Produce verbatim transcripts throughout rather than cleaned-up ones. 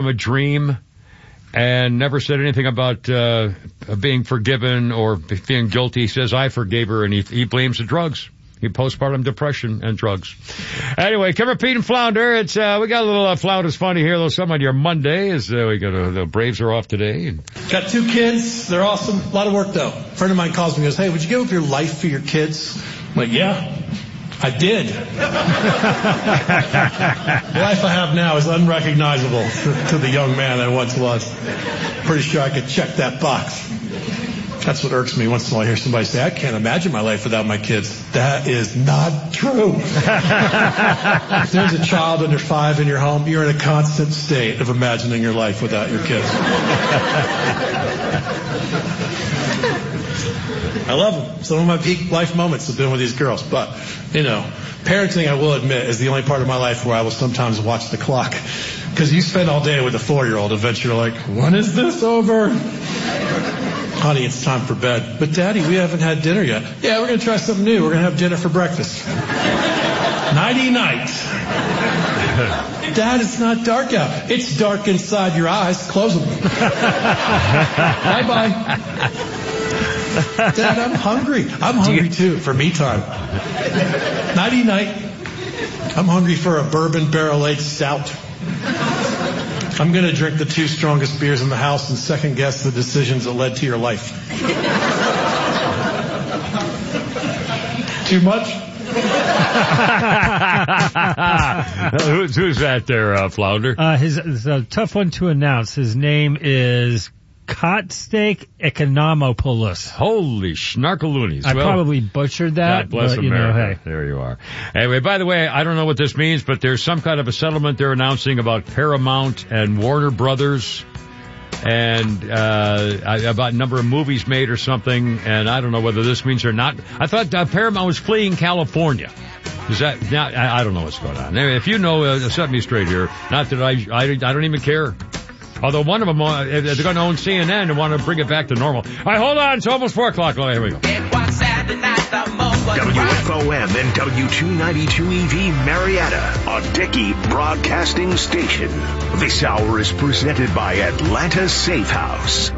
a dream and never said anything about uh being forgiven or feeling guilty. He says, I forgave her, and he, he blames the drugs. He postpartum depression and drugs. Anyway, Kevin, Pete, and Flounder. It's uh we got a little uh, Flounder's funny here, a little something on your Monday. As uh, we got uh, the Braves are off today. And got two kids. They're awesome. A lot of work though. A friend of mine calls me and goes, hey, would you give up your life for your kids? I'm like, yeah. I did. The life I have now is unrecognizable to, to the young man I once was. Pretty sure I could check that box. That's what irks me once in a while. I hear somebody say, I can't imagine my life without my kids. That is not true. If there's a child under five in your home, you're in a constant state of imagining your life without your kids. I love them. Some of my peak life moments have been with these girls. But, you know, parenting, I will admit, is the only part of my life where I will sometimes watch the clock. Because you spend all day with a four-year-old. Eventually you're like, when is this over? Honey, it's time for bed. But, Daddy, we haven't had dinner yet. Yeah, we're going to try something new. We're going to have dinner for breakfast. Nighty-night. Dad, it's not dark out. It's dark inside your eyes. Close them. Bye-bye. Dad, I'm hungry. I'm hungry, too, for me time. Nighty-night. I'm hungry for a bourbon barrel-aged stout. I'm going to drink the two strongest beers in the house and second-guess the decisions that led to your life. Too much? who's, who's that there, uh, Flounder? Uh, his, it's a tough one to announce. His name is Kostas Economopoulos. Holy snarkaloonies. I well, probably butchered that. God bless but, America. You know, hey. There you are. Anyway, by the way, I don't know what this means, but there's some kind of a settlement they're announcing about Paramount and Warner Brothers and uh about a number of movies made or something, and I don't know whether this means or not. I thought uh, Paramount was fleeing California. Is that now? I, I don't know what's going on. Anyway, if you know, uh, set me straight here. Not that I, I, I don't even care. Although one of them, uh, they're going to own C N N and want to bring it back to normal. All right, hold on. It's almost four o'clock. Oh, here we go. W F O M and W two ninety-two E V Marietta, a Dickey broadcasting station. This hour is presented by Atlanta Safe House.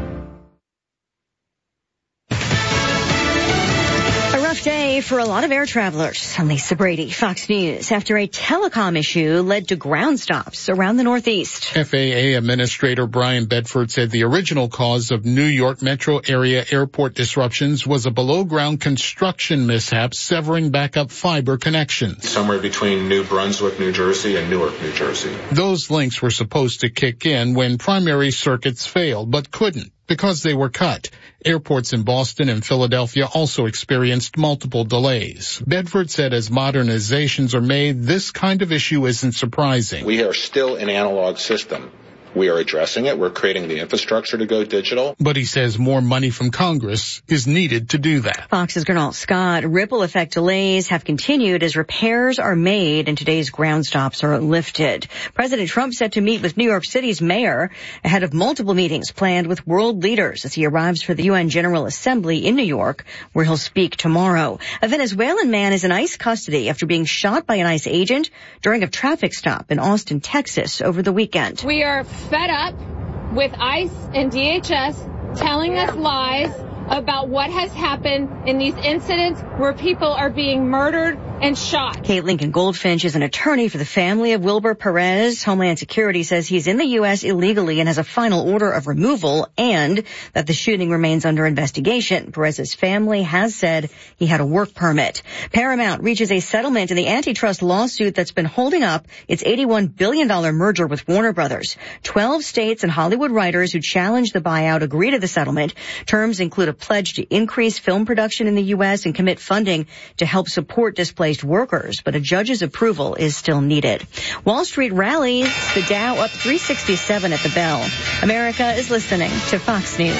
Day for a lot of air travelers. I'm Lisa Brady, Fox News. After a telecom issue led to ground stops around the Northeast. F A A Administrator Brian Bedford said the original cause of New York metro area airport disruptions was a below-ground construction mishap severing backup fiber connections. Somewhere between New Brunswick, New Jersey and Newark, New Jersey. Those links were supposed to kick in when primary circuits failed, but couldn't because they were cut. Airports in Boston and Philadelphia also experienced multiple delays. Bedford said as modernizations are made, this kind of issue isn't surprising. We are still an analog system. We are addressing it. We're creating the infrastructure to go digital. But he says more money from Congress is needed to do that. Fox's Gernal Scott. Ripple effect delays have continued as repairs are made and today's ground stops are lifted. President Trump set to meet with New York City's mayor ahead of multiple meetings planned with world leaders as he arrives for the U N General Assembly in New York, where he'll speak tomorrow. A Venezuelan man is in ICE custody after being shot by an ICE agent during a traffic stop in Austin, Texas over the weekend. We are fed up with ICE and D H S telling us lies about what has happened in these incidents where people are being murdered and shot. Kate Lincoln Goldfinch is an attorney for the family of Wilbur Perez. Homeland Security says he's in the U S illegally and has a final order of removal and that the shooting remains under investigation. Perez's family has said he had a work permit. Paramount reaches a settlement in the antitrust lawsuit that's been holding up its eighty-one billion dollars merger with Warner Brothers. Twelve states and Hollywood writers who challenged the buyout agree to the settlement. Terms include a pledge to increase film production in the U S and commit funding to help support displaced workers, but a judge's approval is still needed. Wall Street rallies, the Dow up three sixty-seven at the bell. America is listening to Fox News.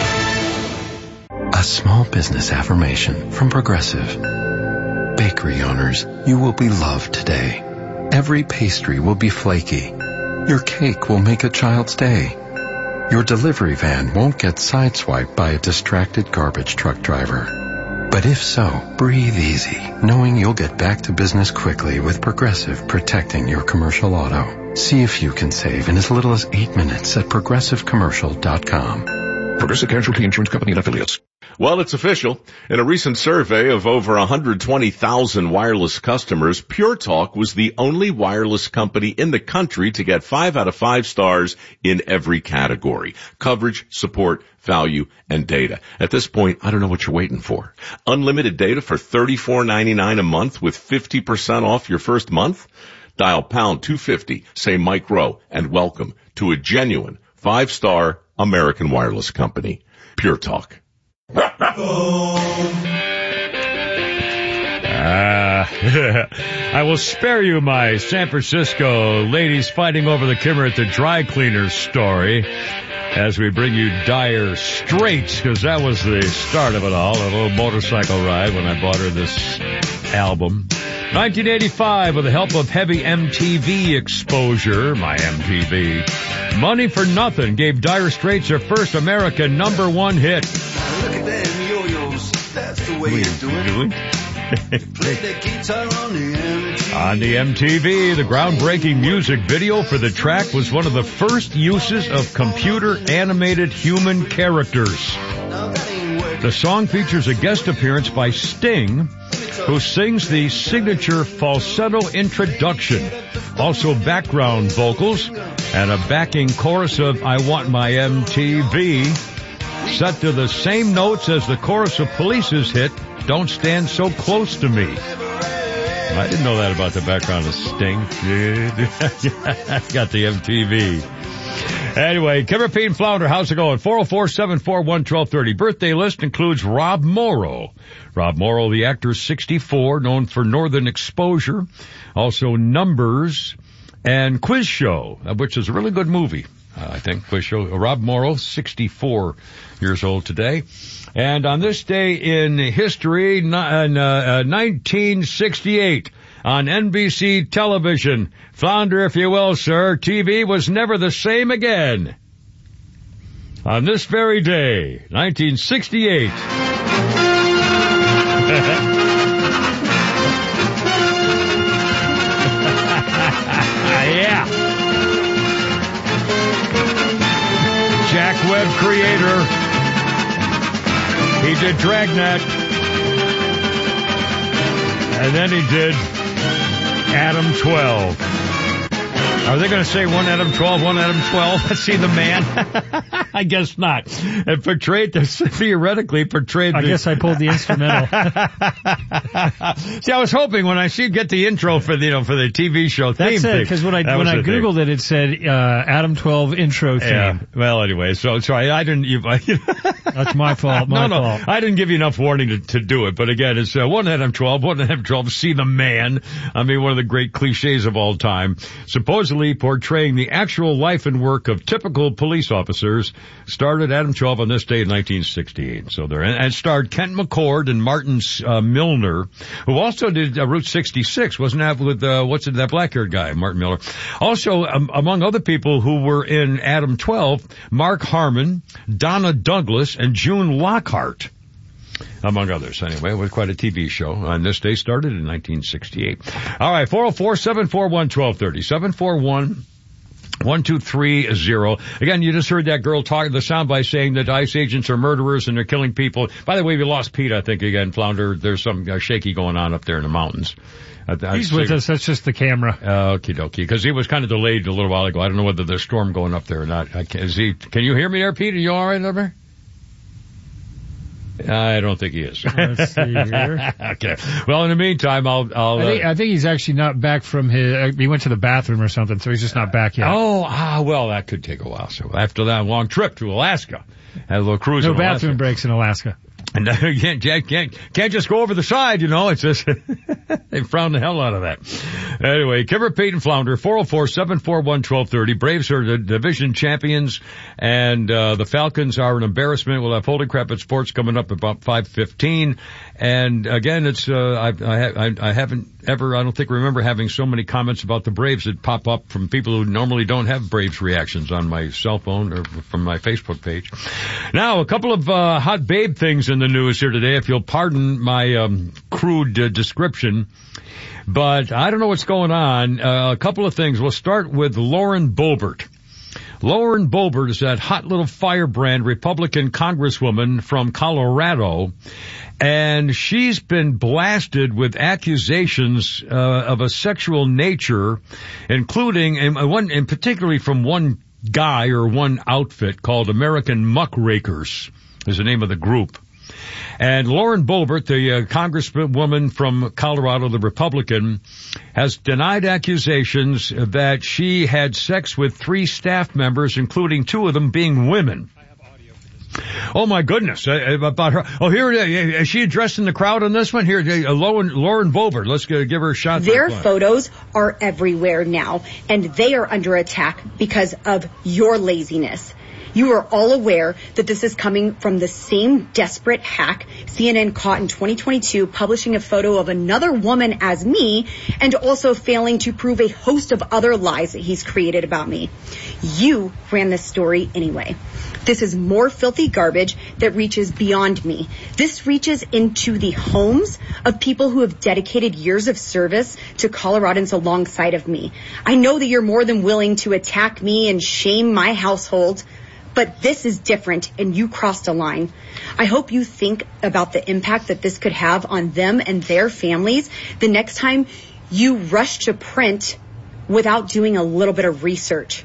A small business affirmation from Progressive. Bakery owners, you will be loved today. Every pastry will be flaky. Your cake will make a child's day. Your delivery van won't get sideswiped by a distracted garbage truck driver. But if so, breathe easy, knowing you'll get back to business quickly with Progressive protecting your commercial auto. See if you can save in as little as eight minutes at progressive commercial dot com. Progressive Casualty Insurance Company and affiliates. Well, it's official. In a recent survey of over one hundred twenty thousand wireless customers, Pure Talk was the only wireless company in the country to get five out of five stars in every category: coverage, support, value, and data. At this point, I don't know what you're waiting for. Unlimited data for thirty-four ninety-nine a month with fifty percent off your first month? Dial pound two fifty, say Mike Rowe, and welcome to a genuine five-star American wireless company. Pure Talk. Uh, I will spare you my San Francisco ladies fighting over the Kimmer at the dry cleaners story as we bring you Dire Straits, because that was the start of it all, a little motorcycle ride when I bought her this album. nineteen eighty-five, with the help of heavy M T V exposure, my M T V, Money for Nothing gave Dire Straits their first American number one hit. Look at them yo-yos, that's the way you do it. Play the guitar on the M T V. On the M T V, the groundbreaking music video for the track was one of the first uses of computer-animated human characters. The song features a guest appearance by Sting, who sings the signature falsetto introduction, also background vocals, and a backing chorus of I Want My M T V, set to the same notes as the chorus of Police's hit, Don't Stand So Close to Me. I didn't know that about the background of Sting. Got the M T V. Anyway, Kimmer, Pete, and Flounder, how's it going? four oh four, seven four one, one two three oh. Birthday list includes Rob Morrow. Rob Morrow, the actor, sixty-four, known for Northern Exposure. Also Numbers and Quiz Show, which is a really good movie, uh, I think. Quiz Show. Rob Morrow, sixty-four years old today. And on this day in history, in uh, nineteen sixty-eight, on N B C television, Flounder, if you will, sir, T V was never the same again. On this very day, nineteen sixty-eight. Yeah. Jack Webb creator. He did Dragnet. And then he did Adam twelve. Are they going to say one Adam twelve, one Adam twelve? Let's see the man. I guess not. And portrayed this, theoretically portrayed I the, guess I pulled the instrumental. See, I was hoping when I see get the intro for the, you know, for the T V show theme. That's it, because when I, when I Googled thing. it, it said, uh, Adam twelve intro theme. Yeah. Well, anyway, so, so I, I didn't, you, That's my fault, my no, no, fault. I didn't give you enough warning to, to do it, but again, it's, uh, one Adam twelve, one Adam twelve, see the man. I mean, one of the great cliches of all time. Supposedly portraying the actual life and work of typical police officers, started Adam twelve on this day in nineteen sixty-eight. So there, and starred Kent McCord and Martin uh, Milner, who also did uh, Route sixty-six. Wasn't that with uh, what's it, that black-haired guy, Martin Miller? Also, um, among other people who were in Adam twelve, Mark Harmon, Donna Douglas, and June Lockhart, among others. Anyway, it was quite a T V show. On this day, started in nineteen sixty-eight. All right, four oh four, seven four one, one two three oh, seven four one, one two three oh. Again, you just heard that girl talking the soundbite saying that ICE agents are murderers and they're killing people. By the way, we lost Pete, I think, again, Flounder. There's some uh, shaky going on up there in the mountains. I, He's I, with us. That's just the camera. Uh, okie dokie. Because he was kind of delayed a little while ago. I don't know whether there's a storm going up there or not. I can, is he, can you hear me there, Pete? Are you all right over there? I don't think he is. Let's see here. Okay. Well, in the meantime, I'll, I'll, I think, uh, I think he's actually not back from his, uh, he went to the bathroom or something, so he's just not back yet. Oh, ah, well, that could take a while. So after that long trip to Alaska, had a little cruise No in bathroom Alaska. breaks in Alaska. And uh, you can't, can't, can't just go over the side, you know, it's just, they frown the hell out of that. Anyway, Kimmer, Pete, and Flounder, four oh four, seven four one, one two three oh. Braves are the division champions, and, uh, the Falcons are an embarrassment. We'll have Holy Crap at Sports coming up about five fifteen. And again, it's, uh, I, I, I haven't ever, I don't think remember having so many comments about the Braves that pop up from people who normally don't have Braves reactions on my cell phone or from my Facebook page. Now, a couple of, uh, hot babe things in in the news here today, if you'll pardon my um, crude uh, description. But I don't know what's going on. Uh, a couple of things. We'll start with Lauren Boebert. Lauren Boebert is that hot little firebrand Republican congresswoman from Colorado, and she's been blasted with accusations uh, of a sexual nature, including, and one, and particularly from one guy or one outfit called American Muckrakers is the name of the group. And Lauren Boebert, the uh, congresswoman from Colorado, the Republican, has denied accusations that she had sex with three staff members, including two of them being women. Oh my goodness, uh, about her. Oh, here, uh, is she addressing the crowd on this one? Here, uh, Lauren, Lauren Boebert, let's uh, give her a shot. Their photos are everywhere now, and they are under attack because of your laziness. You are all aware that this is coming from the same desperate hack C N N caught in twenty twenty-two publishing a photo of another woman as me and also failing to prove a host of other lies that he's created about me. You ran this story anyway. This is more filthy garbage that reaches beyond me. This reaches into the homes of people who have dedicated years of service to Coloradans alongside of me. I know that you're more than willing to attack me and shame my household, but this is different, and you crossed a line. I hope you think about the impact that this could have on them and their families the next time you rush to print without doing a little bit of research.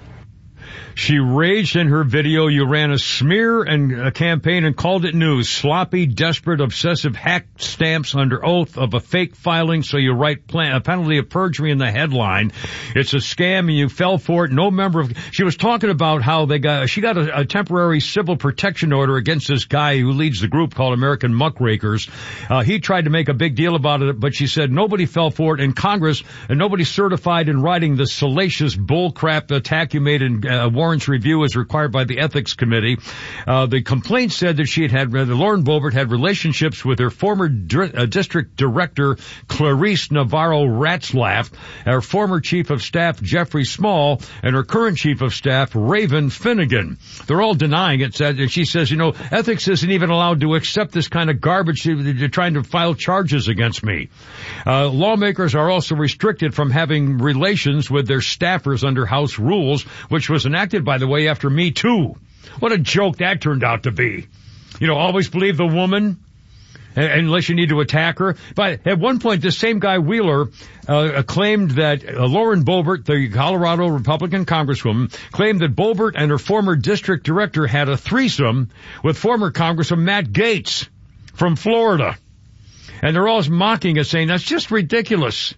She raged in her video. You ran a smear and a campaign and called it news. Sloppy, desperate, obsessive hack stamps under oath of a fake filing. So you write plan, a penalty of perjury in the headline. It's a scam and you fell for it. No member of, she was talking about how they got, she got a, a temporary civil protection order against this guy who leads the group called American Muckrakers. Uh, he tried to make a big deal about it, but she said nobody fell for it in Congress and nobody certified in writing the salacious bullcrap attack you made in uh, Warren's review as required by the Ethics Committee. Uh, the complaint said that she had had, uh, Lauren Boebert had relationships with her former dr- uh, district director, Clarice Navarro Ratzlaff, her former chief of staff, Jeffrey Small, and her current chief of staff, Raven Finnegan. They're all denying it, said, and she says, you know, ethics isn't even allowed to accept this kind of garbage. You're trying to file charges against me. Uh, lawmakers are also restricted from having relations with their staffers under House rules, which was enacted, by the way, after Me Too. What a joke that turned out to be. You know, always believe the woman unless you need to attack her. But at one point, this same guy, Wheeler, uh, claimed that uh, Lauren Boebert, the Colorado Republican congresswoman, claimed that Boebert and her former district director had a threesome with former Congressman Matt Gaetz from Florida. And they're always mocking us, saying, that's just ridiculous.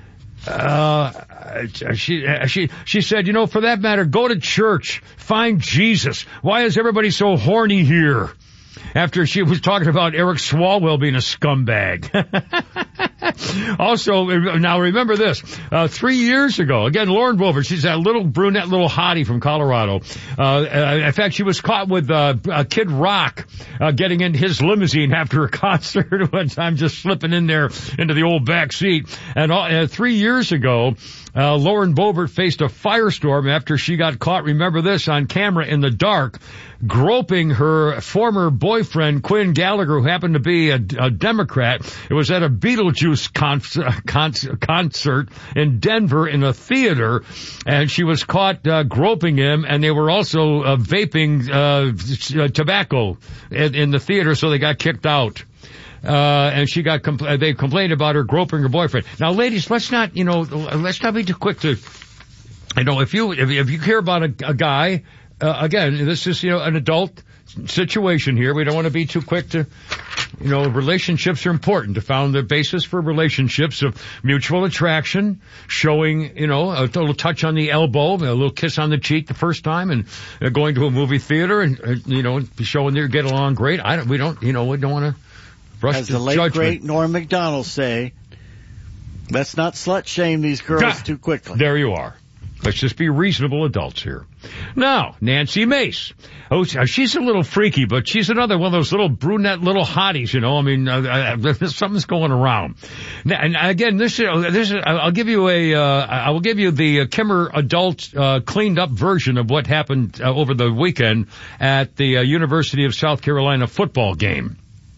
Uh, she, she, she said, you know, for that matter, go to church, find Jesus. Why is everybody so horny here? After she was talking about Eric Swalwell being a scumbag. Also, now remember this, uh, three years ago, again, Lauren Boebert, she's that little brunette little hottie from Colorado. Uh, in fact, she was caught with, uh, uh Kid Rock, uh, getting in his limousine after a concert one time, just slipping in there into the old back seat. And, uh, three years ago, Uh, Lauren Boebert faced a firestorm after she got caught, remember this, on camera in the dark, groping her former boyfriend, Quinn Gallagher, who happened to be a, a Democrat. It was at a Beetlejuice con- con- concert in Denver in a theater, and she was caught uh, groping him, and they were also uh, vaping uh, tobacco in, in the theater, so they got kicked out. Uh, and she got, compl- they complained about her groping her boyfriend. Now, ladies, let's not, you know, let's not be too quick to, you know, if you, if, if you care about a, a guy, uh, again, this is, you know, an adult situation here. We don't want to be too quick to, you know, relationships are important. To found the basis for relationships of mutual attraction, showing, you know, a little touch on the elbow, a little kiss on the cheek the first time, and uh, going to a movie theater and, uh, you know, showing they get along great. I don't, we don't, you know, we don't want to, as the late, judgment. Great Norm Macdonald say, let's not slut shame these girls ah, too quickly. There you are. Let's just be reasonable adults here. Now, Nancy Mace. Oh, she's a little freaky, but she's another one of those little brunette little hotties, you know. I mean, uh, uh, something's going around. And again, this, uh, this, uh, I'll give you a, uh, I will give you the uh, Kimmer adult, uh, cleaned up version of what happened uh, over the weekend at the uh, University of South Carolina football game.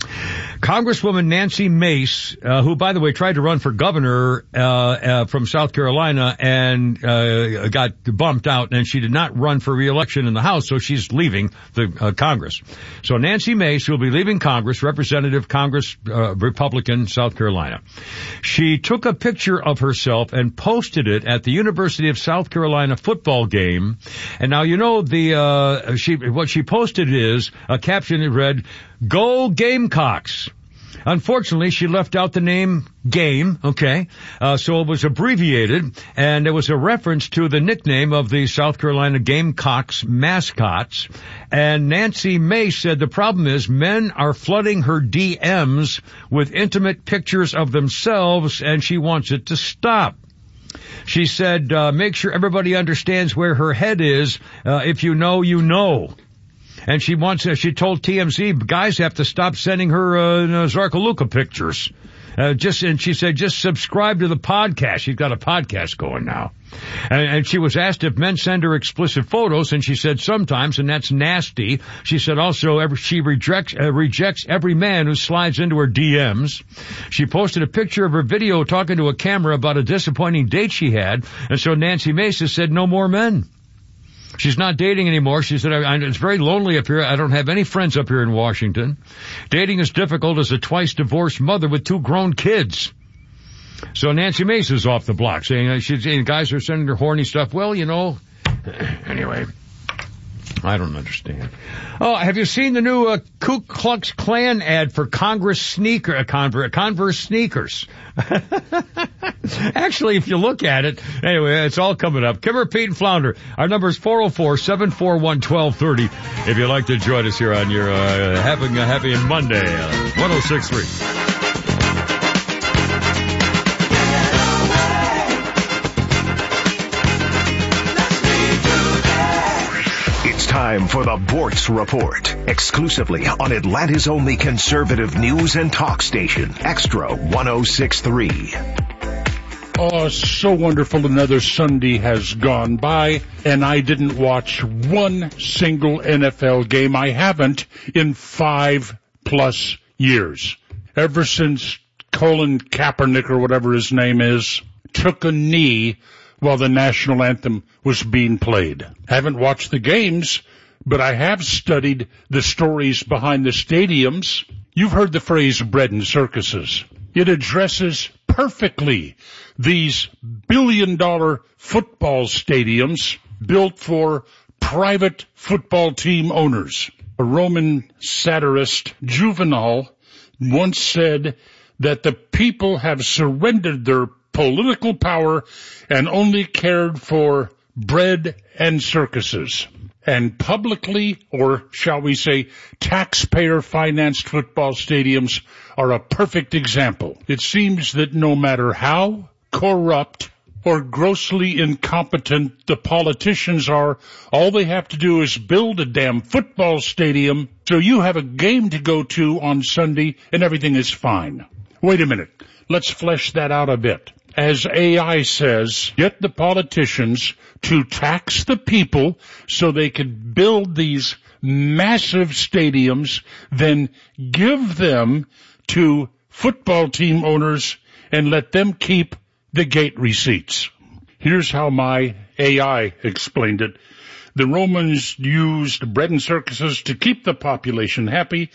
Congresswoman Nancy Mace, uh, who, by the way, tried to run for governor uh, uh from South Carolina and uh got bumped out, and she did not run for re-election in the House, so she's leaving the uh, Congress. So Nancy Mace will be leaving Congress, Representative Congress, uh, Republican, South Carolina. She took a picture of herself and posted it at the University of South Carolina football game. And now, you know, the uh she what she posted is a caption that read, "Go Gamecocks." Unfortunately, she left out the name Game, okay, uh, so it was abbreviated, and it was a reference to the nickname of the South Carolina Gamecocks mascots. And Nancy Mace said the problem is men are flooding her D Ms with intimate pictures of themselves, and she wants it to stop. She said, uh, make sure everybody understands where her head is. Uh, if you know, you know. And she wants, uh, she told T M Z, guys have to stop sending her, uh, Zarkaluka pictures. Uh, just, and she said, just subscribe to the podcast. She's got a podcast going now. And, and she was asked if men send her explicit photos, and she said sometimes, and that's nasty. She said also every, she rejects, uh, rejects every man who slides into her D Ms. She posted a picture of her video talking to a camera about a disappointing date she had, and so Nancy Mace said no more men. She's not dating anymore. She said, I, I, it's very lonely up here. I don't have any friends up here in Washington. Dating is difficult as a twice-divorced mother with two grown kids. So Nancy Mace is off the block, saying, uh, she's, and guys are sending her horny stuff. Well, you know, anyway, I don't understand. Oh, have you seen the new uh, Ku Klux Klan ad for Congress sneaker, uh, Converse, Converse sneakers? Actually, if you look at it, anyway, it's all coming up. Kimmer, Pete, and Flounder. Our number is four oh four, seven four one, one two three oh. If you'd like to join us here on your uh, having a happy Monday, uh, one oh six point three. Time for the Bortz Report, exclusively on Atlanta's only conservative news and talk station, Extra one oh six point three. Oh, so wonderful. Another Sunday has gone by, and I didn't watch one single N F L game. I haven't in five plus years. Ever since Colin Kaepernick, or whatever his name is, took a knee while the national anthem was being played. Haven't watched the games, but I have studied the stories behind the stadiums. You've heard the phrase bread and circuses. It addresses perfectly these billion-dollar football stadiums built for private football team owners. A Roman satirist, Juvenal, once said that the people have surrendered their political power and only cared for bread and circuses. And publicly, or shall we say, taxpayer-financed football stadiums are a perfect example. It seems that no matter how corrupt or grossly incompetent the politicians are, all they have to do is build a damn football stadium so you have a game to go to on Sunday and everything is fine. Wait a minute. Let's flesh that out a bit. As A I says, get the politicians to tax the people so they can build these massive stadiums, then give them to football team owners and let them keep the gate receipts. Here's how my A I explained it. The Romans used bread and circuses to keep the population happy.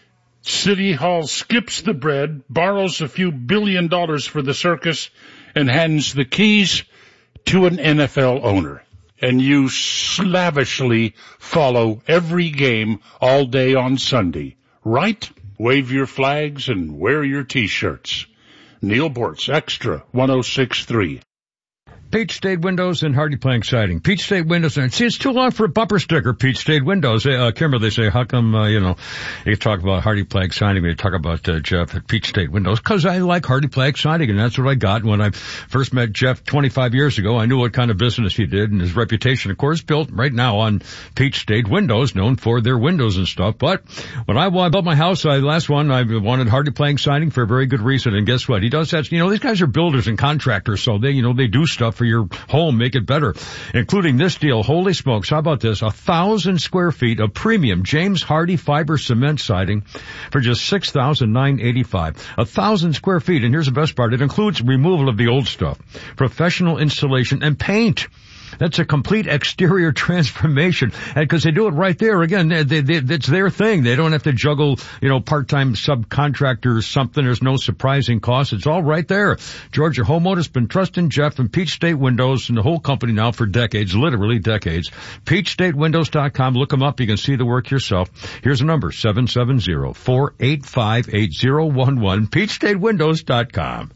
City Hall skips the bread, borrows a few billion dollars for the circus, and hands the keys to an N F L owner. And you slavishly follow every game all day on Sunday, right? Wave your flags and wear your T-shirts. Neil Bortz, Extra one oh six point three. Peach State Windows and Hardy Plank Siding. Peach State Windows, and see, it's too long for a bumper sticker. Peach State Windows. Uh, Kimber, they say, how come, uh, you know, you talk about Hardy Plank Siding when you talk about uh, Jeff at Peach State Windows? Because I like Hardy Plank Siding, and that's what I got when I first met Jeff twenty-five years ago. I knew what kind of business he did, and his reputation, of course, built right now on Peach State Windows, known for their windows and stuff. But when I, when I built my house, I, last one, I wanted Hardy Plank Siding for a very good reason. And guess what? He does that. You know, these guys are builders and contractors, so they, you know, they do stuff for your home, make it better, including this deal. Holy smokes, how about this? A thousand square feet of premium James Hardie fiber cement siding for just six thousand nine hundred eighty-five dollars. A thousand square feet, and here's the best part. It includes removal of the old stuff, professional installation, and paint. That's a complete exterior transformation. And because they do it right there, again, they, they, they, it's their thing. They don't have to juggle, you know, part-time subcontractors or something. There's no surprising costs. It's all right there. Georgia Homeowner's been trusting Jeff and Peach State Windows and the whole company now for decades, literally decades. peach state windows dot com. Look them up. You can see the work yourself. Here's a number, seven seven zero, four eight five, eight zero one one, peach state windows dot com.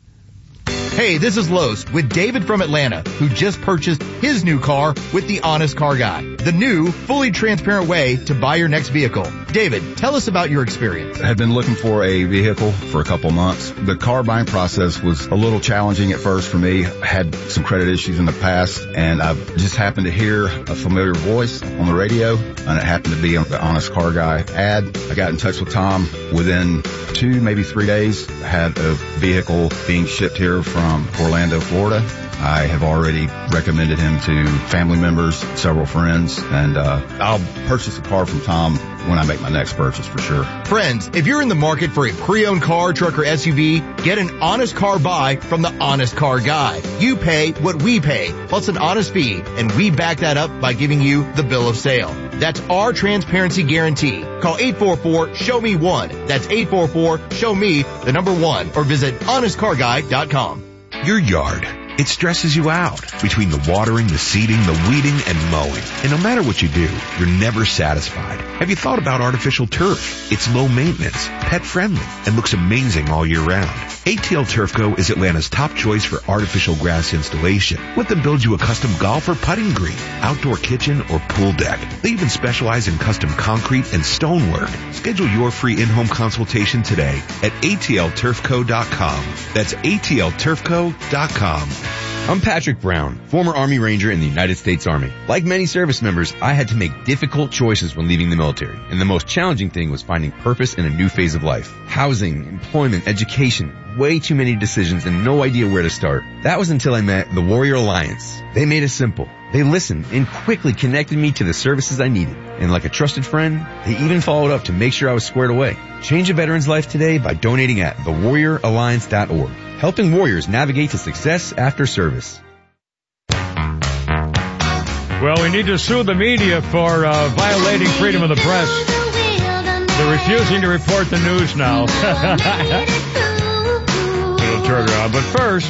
Hey, this is Los with David from Atlanta, who just purchased his new car with the Honest Car Guy, the new, fully transparent way to buy your next vehicle. David, tell us about your experience. I had been looking for a vehicle for a couple months. The car buying process was a little challenging at first for me. I had some credit issues in the past, and I just happened to hear a familiar voice on the radio, and it happened to be on the Honest Car Guy ad. I got in touch with Tom. Within two, maybe three days, I had a vehicle being shipped here from From Orlando, Florida. I have already recommended him to family members, several friends, and uh I'll purchase a car from Tom when I make my next purchase for sure. Friends, if you're in the market for a pre-owned car, truck, or S U V, get an honest car buy from the Honest Car Guy. You pay what we pay, plus an honest fee, and we back that up by giving you the bill of sale. That's our transparency guarantee. Call eight four four, show me one. That's eight four four, show me the number one, or visit honest car guy dot com. Your yard. It stresses you out between the watering, the seeding, the weeding, and mowing. And no matter what you do, you're never satisfied. Have you thought about artificial turf? It's low maintenance, pet friendly, and looks amazing all year round. A T L Turf Co. is Atlanta's top choice for artificial grass installation. Let them build you a custom golf or putting green, outdoor kitchen, or pool deck. They even specialize in custom concrete and stonework. Schedule your free in-home consultation today at A T L turf co dot com. That's A T L turf co dot com. I'm Patrick Brown, former Army Ranger in the United States Army. Like many service members, I had to make difficult choices when leaving the military, and the most challenging thing was finding purpose in a new phase of life. Housing, employment, education, way too many decisions and no idea where to start. That was until I met the Warrior Alliance. They made it simple. They listened and quickly connected me to the services I needed. And like a trusted friend, they even followed up to make sure I was squared away. Change a veteran's life today by donating at the warrior alliance dot org. Helping warriors navigate to success after service. Well, we need to sue the media for uh, violating freedom of the press. They're refusing to report the news now. It'll turn around. But first,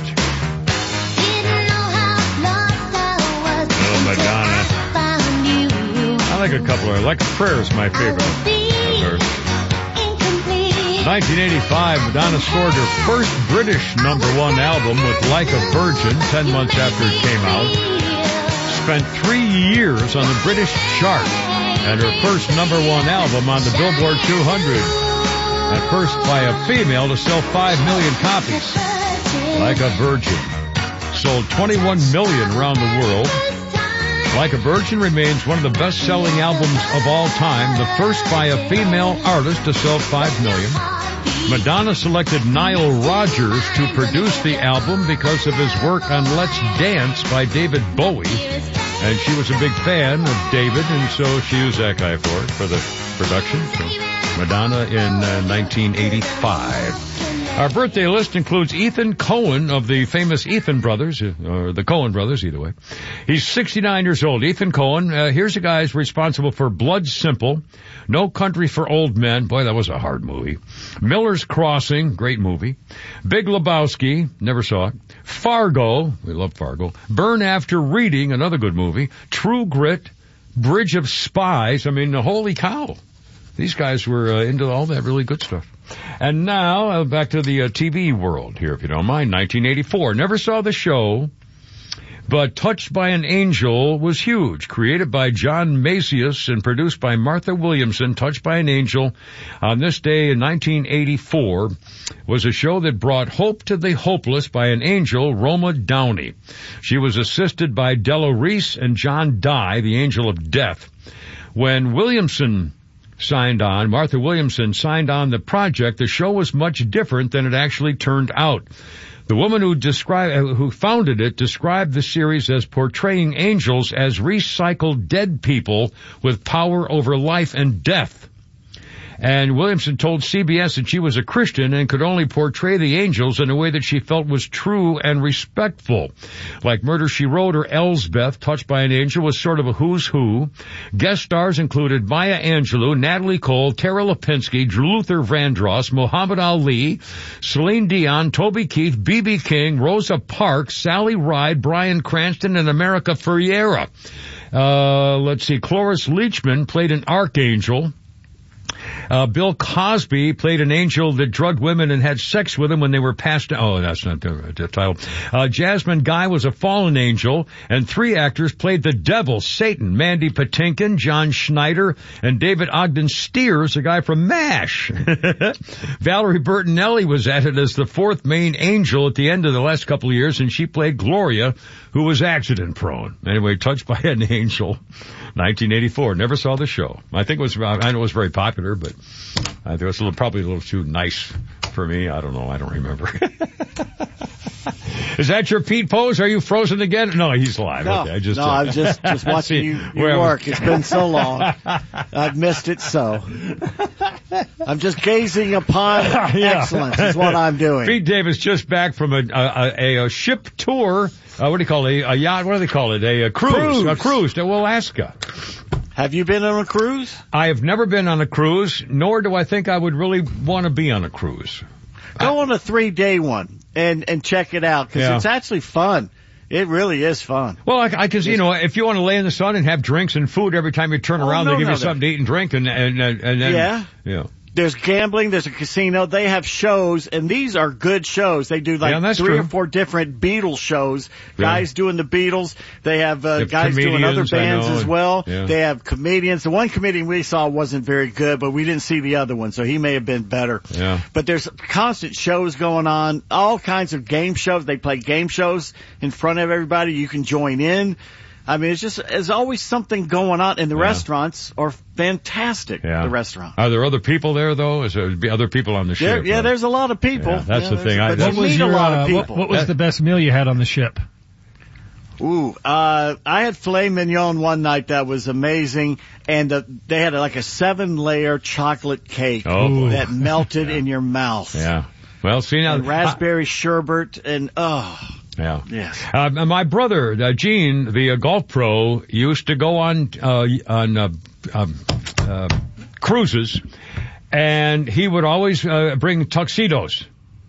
oh, Madonna. I like a couple of her. Like a Prayer is my favorite of hers. nineteen eighty-five, Madonna scored her first British number one album with Like a Virgin, ten months after it came out. Spent three years on the British chart, and her first number one album on the Billboard two hundred. At first by a female to sell five million copies. Like a Virgin. Sold twenty-one million around the world. Like a Virgin remains one of the best-selling albums of all time, the first by a female artist to sell five million. Madonna selected Nile Rodgers to produce the album because of his work on Let's Dance by David Bowie. And she was a big fan of David, and so she used that guy for it, for the production. So Madonna in uh, nineteen eighty-five. Our birthday list includes Ethan Cohen of the famous Ethan Brothers, or the Coen Brothers, either way. He's sixty-nine years old. Ethan Cohen, uh, here's a guy who's responsible for Blood Simple, No Country for Old Men, boy, that was a hard movie, Miller's Crossing, great movie, Big Lebowski, never saw it, Fargo, we love Fargo, Burn After Reading, another good movie, True Grit, Bridge of Spies, I mean, holy cow. These guys were uh, into all that really good stuff. And now, uh, back to the uh, T V world here, if you don't mind. nineteen eighty-four. Never saw the show, but Touched by an Angel was huge. Created by John Macias and produced by Martha Williamson, Touched by an Angel, on this day in nineteen eighty-four, was a show that brought hope to the hopeless by an angel, Roma Downey. She was assisted by Della Reese and John Dye, the angel of death. When Williamson signed on, Martha Williamson signed on the project, the show was much different than it actually turned out. The woman who described, who founded it described the series as portraying angels as recycled dead people with power over life and death. And Williamson told C B S that she was a Christian and could only portray the angels in a way that she felt was true and respectful. Like Murder, She Wrote or Elsbeth, Touched by an Angel was sort of a who's who. Guest stars included Maya Angelou, Natalie Cole, Tara Lipinski, Luther Vandross, Muhammad Ali, Celine Dion, Toby Keith, B B King, Rosa Parks, Sally Ride, Bryan Cranston, and America Ferrera. Uh, let's see, Cloris Leachman played an archangel. Uh, Bill Cosby played an angel that drugged women and had sex with them when they were passed. Oh, that's not the, the title. Uh, Jasmine Guy was a fallen angel, and three actors played the devil, Satan, Mandy Patinkin, John Schneider, and David Ogden Stiers, a guy from MASH. Valerie Bertinelli was added as the fourth main angel at the end of the last couple of years, and she played Gloria, who was accident prone. Anyway, Touched by an Angel, nineteen eighty-four. Never saw the show. I think it was, I know it was very popular, but I think it was a little, probably a little too nice for me. I don't know. I don't remember. Is that your Pete pose? Are you frozen again? No, he's alive. No, okay, I just, no, uh, I'm just, just watching you, you work. It's been so long. I've missed it so. I'm just gazing upon Yeah. excellence is what I'm doing. Pete Davis just back from a, a, a, a ship tour. Uh, what do you call it? A, a yacht? What do they call it? A, a cruise. Cruise. A cruise to Alaska. Have you been on a cruise? I have never been on a cruise, nor do I think I would really want to be on a cruise. Go on a three-day one and, and check it out, because Yeah. it's actually fun. It really is fun. Well, I, I cause, you know, if you want to lay in the sun and have drinks and food every time you turn Oh, around, no, they give no, you something to eat and drink, and, and, and, and then, Yeah. yeah. There's gambling, there's a casino, they have shows, and these are good shows. They do like Yeah, that's three true. or four different Beatles shows. Yeah. Guys doing the Beatles. They have, uh, They have guys doing other comedians, I bands know, as and- well. yeah. They have comedians. The one comedian we saw wasn't very good, but we didn't see the other one, so he may have been better. Yeah. But there's constant shows going on, all kinds of game shows. They play game shows in front of everybody. You can join in. I mean, it's just, there's always something going on, and the Yeah. restaurants are fantastic, Yeah. the restaurant. Are there other people there, though? Is there be other people on the There, ship? yeah, Right? there's a lot of people. Yeah, that's Yeah, the there's- thing. I, but that's, you meet a lot of uh, people. what, what was That- the best meal you had on the ship? Ooh, uh, I had filet mignon one night that was amazing, and uh, they had like a seven-layer chocolate cake Oh, boy. that melted in your mouth. yeah. Well, see now, And raspberry sherbet, and oh, yeah. yes. Uh, my brother, uh, Gene, the uh, golf pro, used to go on, uh, on, uh, um, uh, cruises, and he would always, uh, bring tuxedos.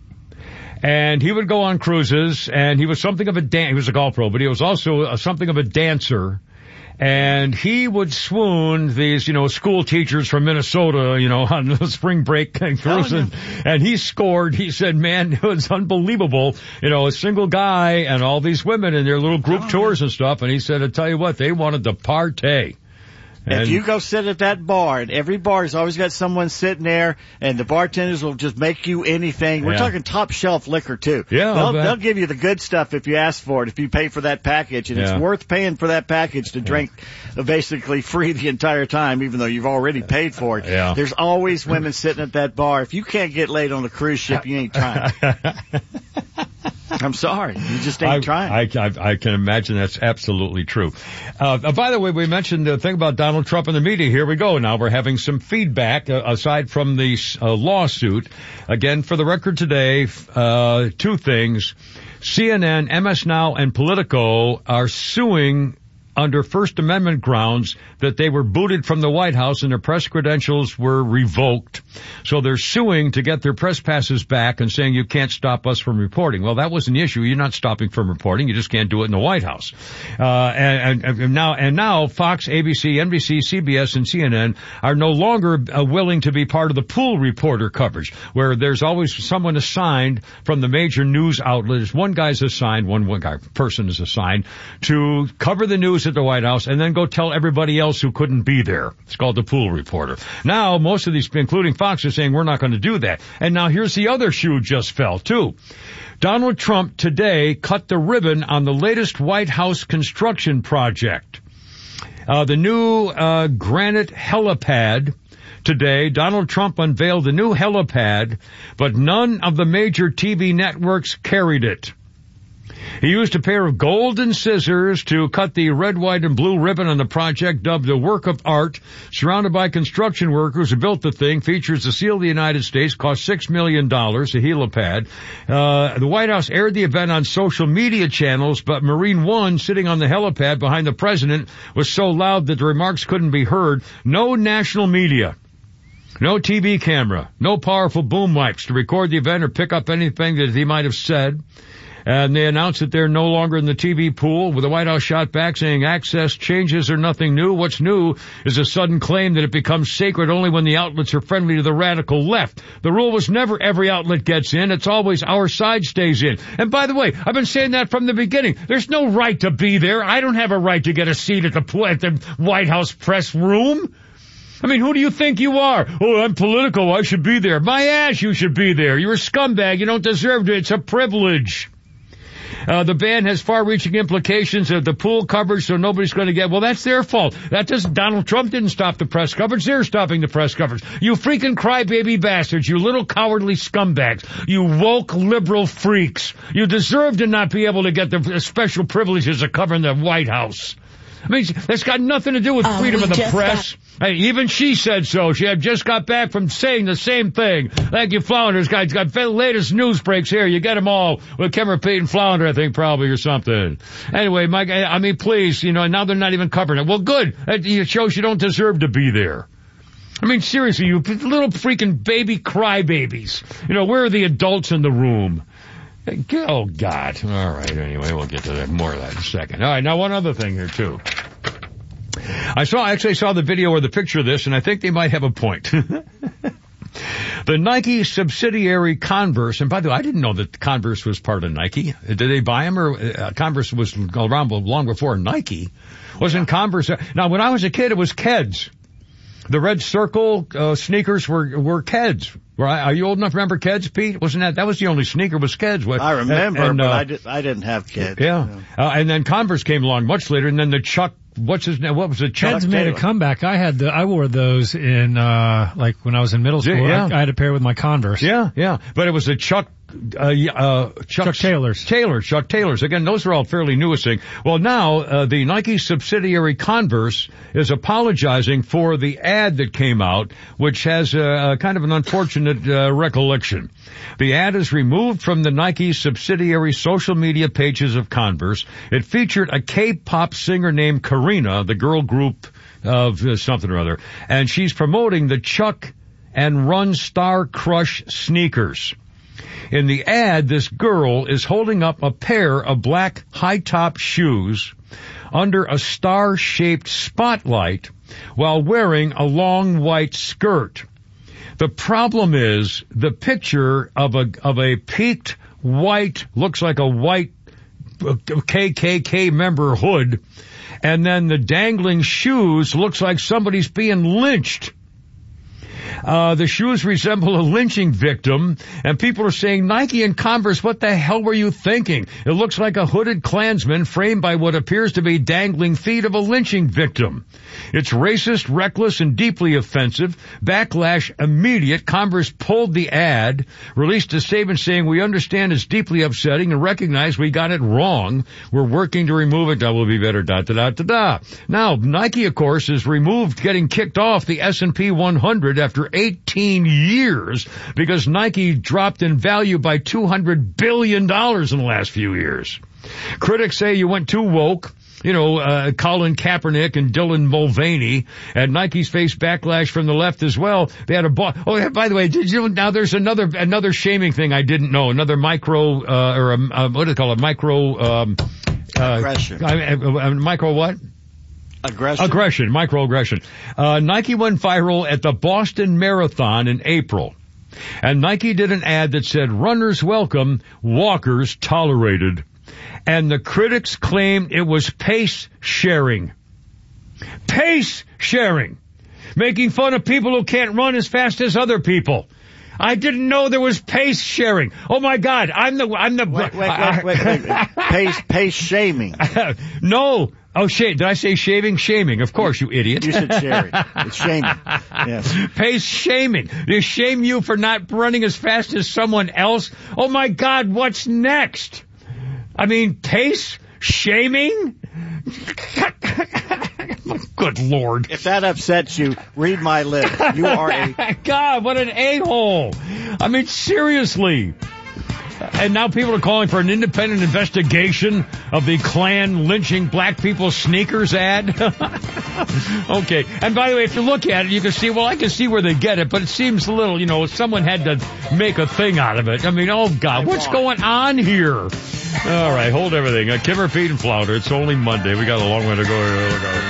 And he would go on cruises, and he was something of a dan- he was a golf pro, but he was also uh, something of a dancer. And he would swoon these, you know, school teachers from Minnesota, you know, on the spring break cruising. And he scored. He said, man, it was unbelievable. You know, a single guy and all these women in their little group tours and stuff. And he said, I tell you what, they wanted to partay. And If you go sit at that bar, and every bar has always got someone sitting there, and the bartenders will just make you anything. We're Yeah. talking top shelf liquor too. Yeah, I'll they'll, bet. they'll give you the good stuff if you ask for it, if you pay for that package, and Yeah. it's worth paying for that package to drink basically free the entire time, even though you've already paid for it. Yeah. There's always women sitting at that bar. If you can't get laid on a cruise ship, you ain't trying. I'm sorry, you just ain't I, trying. I, I, I can imagine that's absolutely true. Uh, uh, by the way, we mentioned the thing about Donald Trump and the media. Here we go. Now we're having some feedback uh, aside from the uh, lawsuit. Again, for the record today, uh, two things. C N N, M S Now, and Politico are suing under First Amendment grounds that they were booted from the White House and their press credentials were revoked. So they're suing to get their press passes back and saying you can't stop us from reporting. Well, that was an issue. You're not stopping from reporting. You just can't do it in the White House. Uh, and, and, and now, and now Fox, A B C, N B C, C B S, and C N N are no longer uh, willing to be part of the pool reporter coverage, where there's always someone assigned from the major news outlets. One guy's assigned, one, one guy, person is assigned to cover the news at the White House and then go tell everybody else who couldn't be there. It's called the pool reporter. Now, most of these, including Fox, are saying we're not going to do that. And now here's the other shoe just fell, too. Donald Trump today cut the ribbon on the latest White House construction project. Uh, the new uh, granite helipad Today, Donald Trump unveiled a new helipad, but none of the major T V networks carried it. He used a pair of golden scissors to cut the red, white, and blue ribbon on the project, dubbed a work of art. Surrounded by construction workers who built the thing, features the seal of the United States, cost six million dollars, a helipad. Uh, the White House aired the event on social media channels, but Marine One, sitting on the helipad behind the president, was so loud that the remarks couldn't be heard. No national media. No T V camera. No powerful boom wipes to record the event or pick up anything that he might have said. And they announced that they're no longer in the T V pool, with the White House shot back saying access changes are nothing new. What's new is a sudden claim that it becomes sacred only when the outlets are friendly to the radical left. The rule was never every outlet gets in. It's always our side stays in. And by the way, I've been saying that from the beginning. There's no right to be there. I don't have a right to get a seat at the, pool, at the White House press room. I mean, who do you think you are? Oh, I'm political. I should be there. My ass, you should be there. You're a scumbag. You don't deserve it. It's a privilege. Uh, the ban has far-reaching implications of the pool coverage, so nobody's going to get, well, that's their fault. That doesn't, Donald Trump didn't stop the press coverage. They're stopping the press coverage. You freaking crybaby bastards. You little cowardly scumbags. You woke liberal freaks. You deserve to not be able to get the special privileges of covering the White House. I mean, that's got nothing to do with Uh, freedom we of the just press. Hey, even she said so. She had just got back from saying the same thing. Thank you, Flounders. Guys, got the latest news breaks here. You get them all with Cameron Pete and Flounder, I think, probably, or something. Anyway, Mike, I mean, please, you know, now they're not even covering it. Well, good. It shows you don't deserve to be there. I mean, seriously, you little freaking baby crybabies. You know, where are the adults in the room? Oh, God. All right, anyway, we'll get to that, more of that in a second. All right, now one other thing here, too. I saw, actually saw the video or the picture of this, and I think they might have a point. The Nike subsidiary Converse, and by the way, I didn't know that Converse was part of Nike. Did they buy them, or uh, Converse was around long before Nike? Wasn't Converse? Now, when I was a kid, it was Keds. The red circle uh, sneakers were were Keds. Right? Are you old enough to remember Keds, Pete? Wasn't that that was the only sneaker was Keds? I remember, and, uh, but I, did, I didn't have Keds. Yeah, no. uh, and then Converse came along much later, and then the Chuck. What's his name? What was it? Chuck Keds made Taylor. a comeback. I had the I wore those in uh like when I was in middle school. Yeah. I, I had a pair with my Converse. Yeah, yeah. But it was a Chuck. Uh, uh, Chuck, Chuck Taylors. Taylor, Chuck Taylors. Again, those are all fairly newest thing. Well, now, uh, the Nike subsidiary Converse is apologizing for the ad that came out, which has a, a kind of an unfortunate uh, recollection. The ad is removed from the Nike subsidiary social media pages of Converse. It featured a K-pop singer named Karina, the girl group of uh, something or other, and she's promoting the Chuck and Run Star Crush sneakers. In the ad, this girl is holding up a pair of black high-top shoes under a star-shaped spotlight while wearing a long white skirt. The problem is the picture of a of a peaked white, looks like a white K K K member hood, and then the dangling shoes looks like somebody's being lynched. Uh, the shoes resemble a lynching victim, and people are saying, Nike and Converse, what the hell were you thinking? It looks like a hooded Klansman framed by what appears to be dangling feet of a lynching victim. It's racist, reckless, and deeply offensive. Backlash immediate. Converse pulled the ad, released a statement saying, we understand it's deeply upsetting and recognize we got it wrong. We're working to remove it. That will be better, da, da, da, da, da. Now, Nike, of course, is removed, getting kicked off the S and P one hundred after eighteen years because Nike dropped in value by two hundred billion dollars in the last few years. Critics say you went too woke. You know, uh, Colin Kaepernick and Dylan Mulvaney, and Nike's faced backlash from the left as well. They had a boss. Oh, by the way, did you, now there's another, another shaming thing I didn't know. Another micro, uh, or a, uh, what do they call it? Micro, um, uh, aggression. Uh, uh, micro what? Aggression. Aggression, microaggression. Uh, Nike went viral at the Boston Marathon in April. And Nike did an ad that said, runners welcome, walkers tolerated. And the critics claimed it was pace sharing. Pace sharing. Making fun of people who can't run as fast as other people. I didn't know there was pace sharing. Oh my God, I'm the, I'm the, wait, wait, wait, wait, wait, wait. Pace, pace shaming. No. Oh, shave. Did I say shaving? Shaming. Of course, you idiot. You said shaming. It's shaming. Yes. Pace shaming. They shame you for not running as fast as someone else. Oh my God, what's next? I mean, pace shaming? Good Lord. If that upsets you, read my lips. You are a... God, what an a-hole. I mean, seriously. And now people are calling for an independent investigation of the Klan lynching black people sneakers ad. Okay. And by the way, if you look at it, you can see, well, I can see where they get it, but it seems a little, you know, someone had to make a thing out of it. I mean, oh God, what's going on here? All right, hold everything. Uh, Kimmer, Feed, and Flounder. It's only Monday. We got a long way to go. Here we go.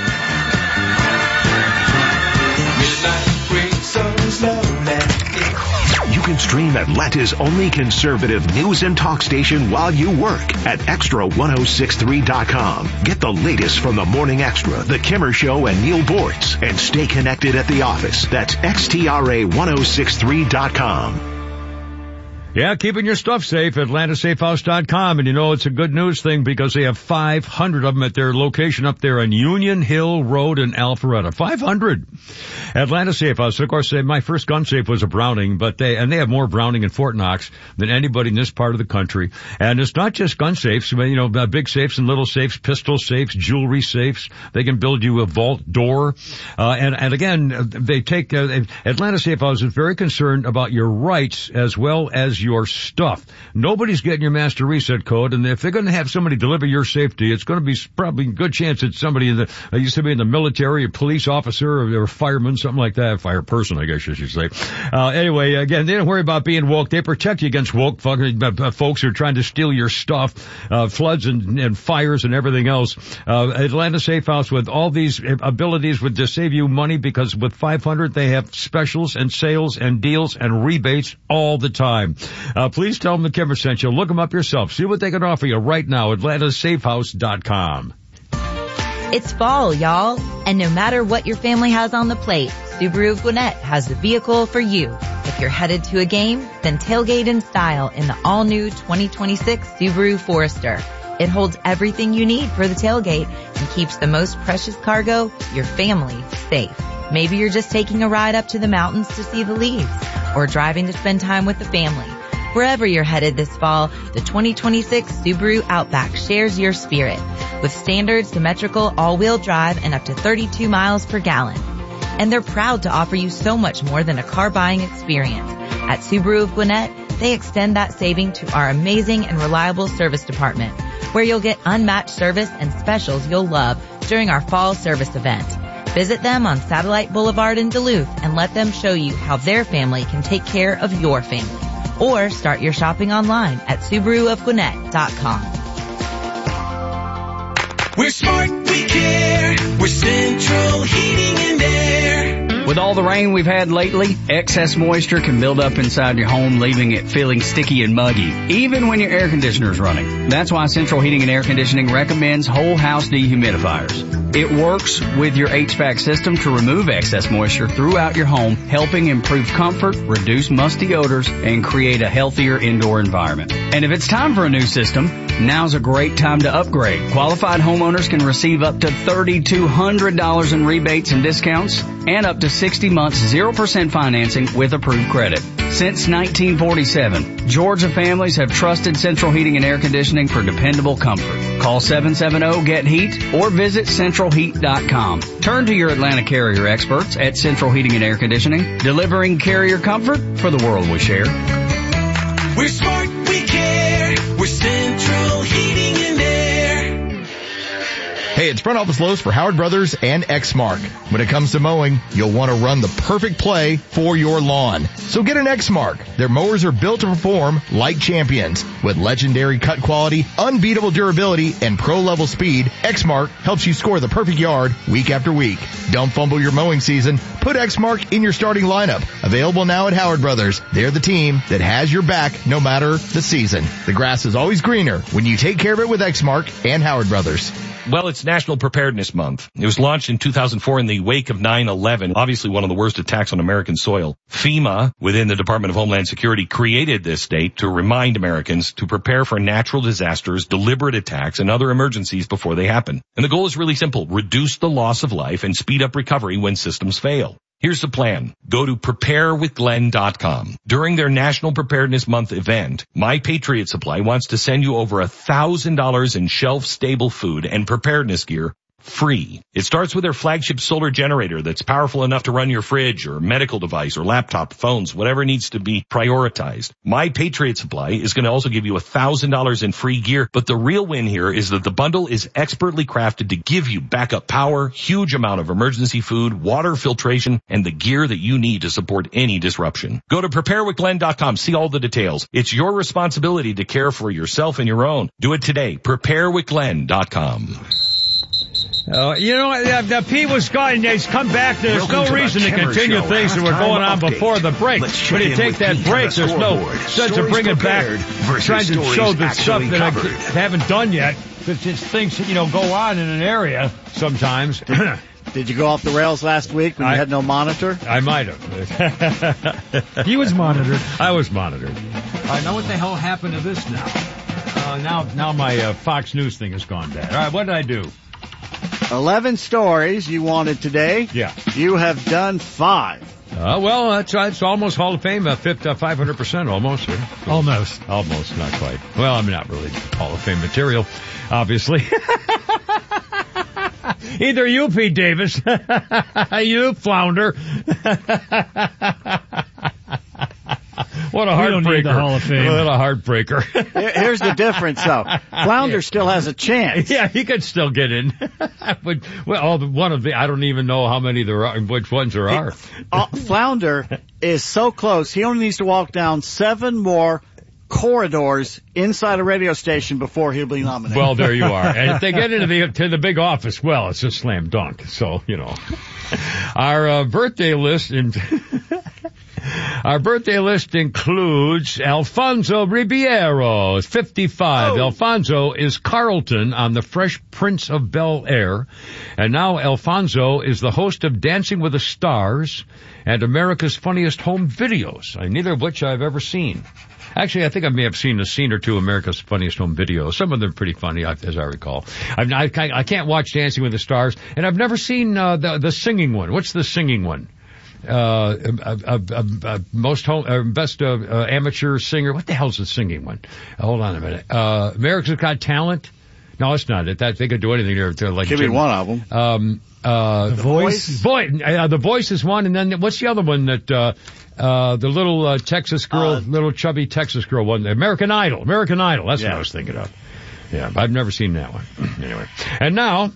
You can stream Atlanta's only conservative news and talk station while you work at extra ten sixty-three dot com. Get the latest from the Morning Extra, The Kimmer Show, and Neil Bortz, and stay connected at the office. That's extra ten sixty-three dot com. Yeah, keeping your stuff safe, Atlanta Safe House dot com. And you know, it's a good news thing because they have five hundred of them at their location up there on Union Hill Road in Alpharetta. five hundred. Atlanta Safe House. Of course, they, my first gun safe was a Browning, but they, and they have more Browning in Fort Knox than anybody in this part of the country. And it's not just gun safes, you know, big safes and little safes, pistol safes, jewelry safes. They can build you a vault door. Uh, and, and again, they take, uh, Atlanta Safe House is very concerned about your rights as well as your stuff. Nobody's getting your master reset code, and if they're going to have somebody deliver your safety, it's going to be probably a good chance it's somebody in the, uh, used to be in the military, a police officer, or, or a fireman, something like that, fire person, I guess you should say. Uh, anyway, again, they don't worry about being woke. They protect you against woke fucking, uh, folks who are trying to steal your stuff, uh, floods and, and fires and everything else. Uh, Atlanta Safe House with all these abilities would to save you money because with five hundred, they have specials and sales and deals and rebates all the time. Uh, please tell them the Kimmer sent you. Look them up yourself. See what they can offer you right now. Atlanta Safe House dot com. It's fall, y'all. And no matter what your family has on the plate, Subaru of Gwinnett has the vehicle for you. If you're headed to a game, then tailgate in style in the all-new twenty twenty-six Subaru Forester. It holds everything you need for the tailgate and keeps the most precious cargo, your family, safe. Maybe you're just taking a ride up to the mountains to see the leaves or driving to spend time with the family. Wherever you're headed this fall, the twenty twenty-six Subaru Outback shares your spirit with standard symmetrical all-wheel drive and up to thirty-two miles per gallon. And they're proud to offer you so much more than a car buying experience. At Subaru of Gwinnett, they extend that saving to our amazing and reliable service department, where you'll get unmatched service and specials you'll love during our fall service event. Visit them on Satellite Boulevard in Duluth and let them show you how their family can take care of your family. Or start your shopping online at Subaru of Gwinnett dot com. We're smart, we care. We're Central Heating and Air. With all the rain we've had lately, excess moisture can build up inside your home, leaving it feeling sticky and muggy, even when your air conditioner is running. That's why Central Heating and Air Conditioning recommends whole house dehumidifiers. It works with your H V A C system to remove excess moisture throughout your home, helping improve comfort, reduce musty odors, and create a healthier indoor environment. And if it's time for a new system, now's a great time to upgrade. Qualified homeowners can receive up to three thousand two hundred dollars in rebates and discounts and up to sixty months zero percent financing with approved credit. Since nineteen forty-seven, Georgia families have trusted Central Heating and Air Conditioning for dependable comfort. Call seven seven zero, get heat or visit central heat dot com. Turn to your Atlanta Carrier experts at Central Heating and Air Conditioning, delivering carrier comfort for the world we share. We're smart, we care. We're Central Heating and Air. Hey, it's Front Office Lowe's for Howard Brothers and Exmark. When it comes to mowing, you'll want to run the perfect play for your lawn. So get an Exmark. Their mowers are built to perform like champions. With legendary cut quality, unbeatable durability, and pro-level speed, Exmark helps you score the perfect yard week after week. Don't fumble your mowing season. Put Exmark in your starting lineup. Available now at Howard Brothers. They're the team that has your back no matter the season. The grass is always greener when you take care of it with Exmark and Howard Brothers. Well, it's National Preparedness Month. It was launched in two thousand four in the wake of nine eleven, obviously one of the worst attacks on American soil. FEMA, within the Department of Homeland Security, created this date to remind Americans to prepare for natural disasters, deliberate attacks, and other emergencies before they happen. And the goal is really simple: reduce the loss of life and speed up recovery when systems fail. Here's the plan. Go to prepare with glenn dot com. During their National Preparedness Month event, My Patriot Supply wants to send you over a thousand dollars in shelf-stable food and preparedness gear free. It starts with their flagship solar generator that's powerful enough to run your fridge or medical device or laptop, phones, whatever needs to be prioritized. My Patriot Supply is going to also give you one thousand dollars in free gear, but the real win here is that the bundle is expertly crafted to give you backup power, huge amount of emergency food, water filtration, and the gear that you need to support any disruption. Go to prepare with glenn dot com. See all the details. It's your responsibility to care for yourself and your own. Do it today. prepare with glenn dot com. Uh, you know, uh, the Pete was gone. He's come back. There's Welcome no to reason to the Kimmer continue Show. things that were going on Halftime before the break. Let's When check you in take with that Pete break, on the there's no scoreboard. sense of Stories bringing back, prepared versus trying to stories show the stuff actually that I covered. haven't done yet. Because just things, you know, go on in an area sometimes. Did you go off the rails last week when I, you had no monitor? I might have. He was monitored. I was monitored. I know what the hell happened to this now. Uh, now, now my uh, Fox News thing has gone bad. All right, what did I do? Eleven stories you wanted today. Yeah. You have done five. Uh, well, that's right. It's almost Hall of Fame, uh, five hundred percent almost. Right? Almost. Almost, not quite. Well, I'm not really Hall of Fame material, obviously. Either you, Pete Davis, you flounder. What a heartbreaker. We don't need the Hall of Fame. What a heartbreaker. Here's the difference, though. Flounder still has a chance. Yeah, he could still get in. But, well, all the, one of the, I don't even know how many there are, which ones there are. Uh, Flounder is so close, he only needs to walk down seven more corridors inside a radio station before he'll be nominated. Well, there you are. And if they get into the to the big office, well, it's a slam dunk. So, you know. Our uh, birthday list in Our birthday list includes Alfonso Ribeiro, fifty-five. Oh. Alfonso is Carlton on The Fresh Prince of Bel-Air. And now Alfonso is the host of Dancing with the Stars and America's Funniest Home Videos, neither of which I've ever seen. Actually, I think I may have seen a scene or two of America's Funniest Home Videos. Some of them are pretty funny, as I recall. I've, I, I can't watch Dancing with the Stars, and I've never seen uh, the, the singing one. What's the singing one? Uh, uh, uh, uh, uh most home, uh, best uh, uh, amateur singer. What the hell's the singing one? Uh, hold on a minute. Uh, America's Got Talent. No, it's not it. That they could do anything there. They're like give me one of them. Um, uh, the Voice. Voice. Uh, the Voice is one, and then what's the other one that? Uh, uh, the little uh, Texas girl, uh, little chubby Texas girl one. American Idol. American Idol. That's yeah. what I was thinking of. Yeah, I've never seen that one. Anyway, and now.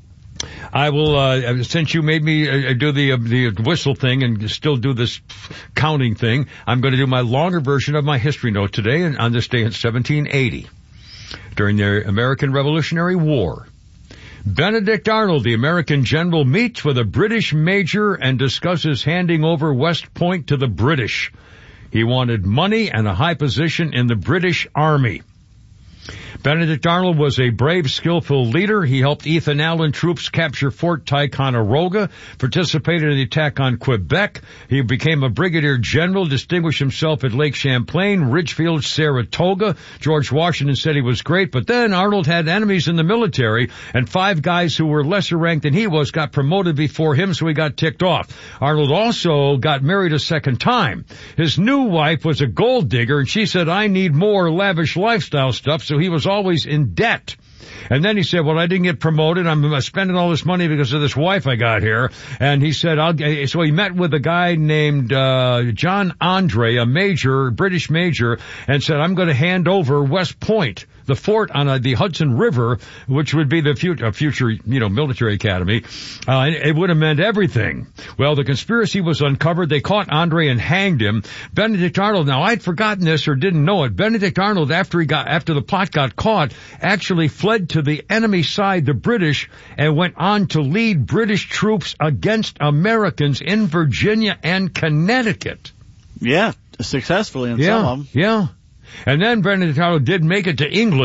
I will, uh, since you made me uh, do the, uh, the whistle thing and still do this counting thing, I'm going to do my longer version of my history note today and on this day in seventeen eighty. During the American Revolutionary War, Benedict Arnold, the American general, meets with a British major and discusses handing over West Point to the British. He wanted money and a high position in the British Army. Benedict Arnold was a brave, skillful leader. He helped Ethan Allen troops capture Fort Ticonderoga, participated in the attack on Quebec. He became a brigadier general, distinguished himself at Lake Champlain, Ridgefield, Saratoga. George Washington said he was great, but then Arnold had enemies in the military, and five guys who were lesser ranked than he was got promoted before him, so he got ticked off. Arnold also got married a second time. His new wife was a gold digger, and she said, I need more lavish lifestyle stuff, so he was always in debt. And then he said, well, I didn't get promoted. I'm spending all this money because of this wife I got here. And he said, I'll get, so he met with a guy named, uh, John Andre, a major, British major, and said, I'm going to hand over West Point, the fort on uh, the Hudson River, which would be the future, future, you know, military academy. Uh, it would have meant everything. Well, the conspiracy was uncovered. They caught Andre and hanged him. Benedict Arnold, now I'd forgotten this or didn't know it. Benedict Arnold, after he got, after the plot got caught, actually fled to the enemy side, the British, and went on to lead British troops against Americans in Virginia and Connecticut. Yeah, successfully in yeah, some of them. Yeah. And then Benedict Arnold did make it to England,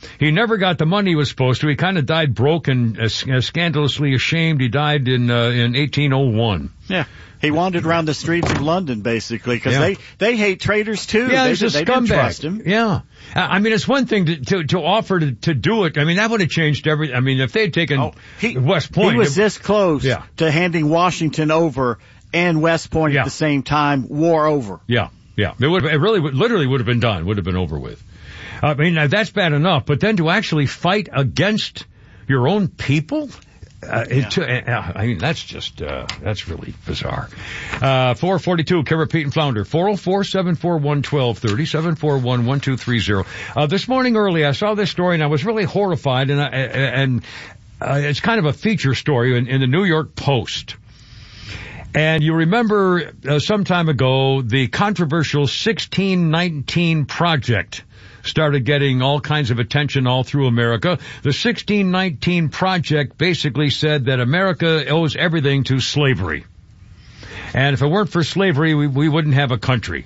He never got the money he was supposed to. He kind of died broke and uh, scandalously ashamed. He died in uh, in eighteen oh one. Yeah. He wandered around the streets of London, basically, because yeah. they, they hate traitors, too. Yeah, they, he's a they scumbag. Didn't trust him. Yeah. I mean, it's one thing to, to, to offer to, to do it. I mean, that would have changed everything. I mean, if they'd taken oh, he, West Point. He was it, this close yeah. to handing Washington over and West Point yeah. at the same time. War over. Yeah, yeah. It, would, it really, would, literally would have been done, would have been over with. I mean, that's bad enough, but then to actually fight against your own people? Uh, yeah. it, uh, I mean, that's just, uh, that's really bizarre. Uh, four forty-two, Kara, Pete, and Flounder. four oh four, seven four one, one two three oh, seven four one, one two three oh. Uh, this morning early, I saw this story and I was really horrified, and I, and, uh, it's kind of a feature story in, in the New York Post. And you remember, uh, some time ago, the controversial sixteen nineteen project started getting all kinds of attention all through America. The sixteen nineteen Project basically said that America owes everything to slavery. And if it weren't for slavery, we, we wouldn't have a country.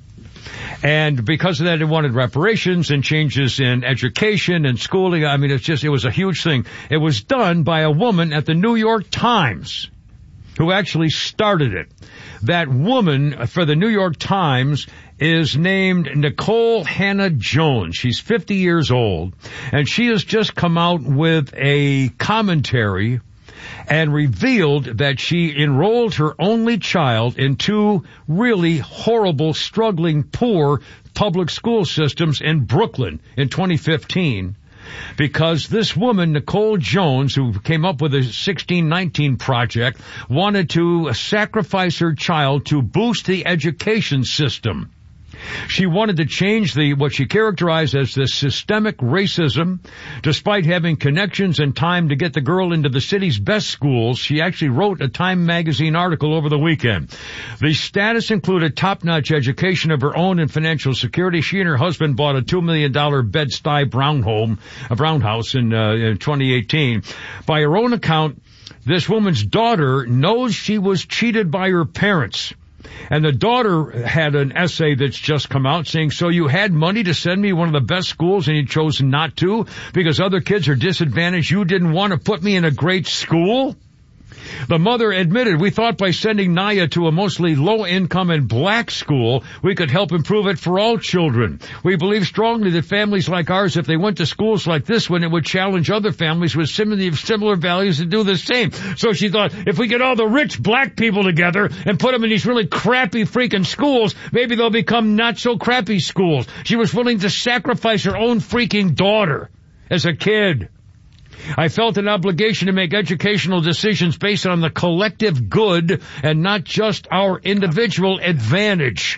And because of that, it wanted reparations and changes in education and schooling. I mean, it's just, it was a huge thing. It was done by a woman at the New York Times who actually started it. That woman for the New York Times is named Nicole Hannah Jones. She's fifty years old, and she has just come out with a commentary and revealed that she enrolled her only child in two really horrible, struggling, poor public school systems in Brooklyn in twenty fifteen. Because this woman, Nicole Jones, who came up with the sixteen nineteen Project, wanted to sacrifice her child to boost the education system. She wanted to change the, what she characterized as the systemic racism. Despite having connections and time to get the girl into the city's best schools, she actually wrote a Time magazine article over the weekend. The status included top-notch education of her own and financial security. She and her husband bought a two million dollars Bed-Stuy brown home, a brown house in, uh, in twenty eighteen. By her own account, this woman's daughter knows she was cheated by her parents. And the daughter had an essay that's just come out saying, so you had money to send me one of the best schools and you chose not to because other kids are disadvantaged. You didn't want to put me in a great school? The mother admitted, we thought by sending Naya to a mostly low-income and black school, we could help improve it for all children. We believe strongly that families like ours, if they went to schools like this one, it would challenge other families with similar, similar values to do the same. So she thought, if we get all the rich black people together and put them in these really crappy freaking schools, maybe they'll become not so crappy schools. She was willing to sacrifice her own freaking daughter as a kid. I felt an obligation to make educational decisions based on the collective good and not just our individual advantage.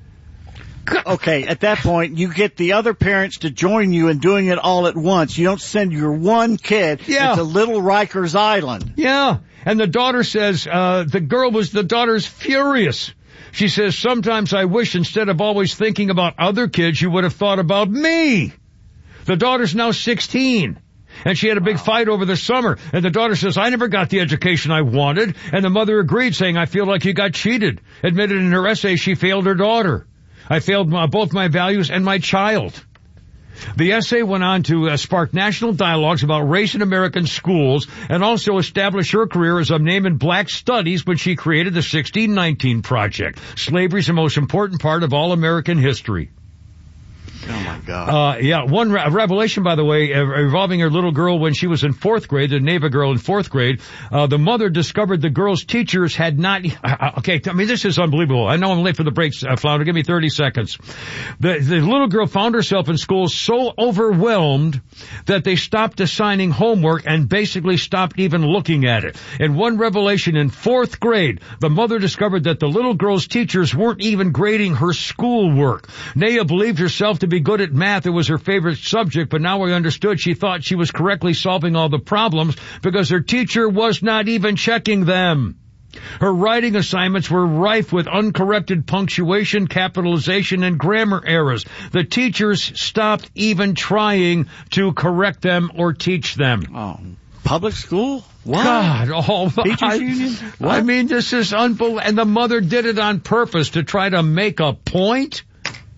Okay, at that point, you get the other parents to join you in doing it all at once. You don't send your one kid yeah. to Little Rikers Island. Yeah, and the daughter says, uh, the girl was, the daughter's furious. She says, sometimes I wish instead of always thinking about other kids, you would have thought about me. The daughter's now sixteen. And she had a big wow. fight over the summer. And the daughter says, I never got the education I wanted. And the mother agreed, saying, I feel like you got cheated. Admitted in her essay she failed her daughter. I failed my, both my values and my child. The essay went on to uh, spark national dialogues about race in American schools and also establish her career as a name in black studies when she created the sixteen nineteen Project. Slavery is the most important part of all American history. Oh, my God. Uh, yeah, one re- revelation, by the way, uh, involving her little girl when she was in fourth grade, the Neva girl in fourth grade. Uh, the mother discovered the girl's teachers had not, uh, okay, I mean, this is unbelievable. I know I'm late for the breaks, uh, Flounder. Give me thirty seconds. The, the little girl found herself in school so overwhelmed that they stopped assigning homework and basically stopped even looking at it. In one revelation in fourth grade, the mother discovered that the little girl's teachers weren't even grading her schoolwork. Naya believed herself to be good at math. It was her favorite subject, but now I understood she thought she was correctly solving all the problems because her teacher was not even checking them. Her writing assignments were rife with uncorrected punctuation, capitalization, and grammar errors. The teachers stopped even trying to correct them or teach them. Oh, public school? What? God, oh, Teachers I, union? What? I mean, this is unbelievable. And the mother did it on purpose to try to make a point.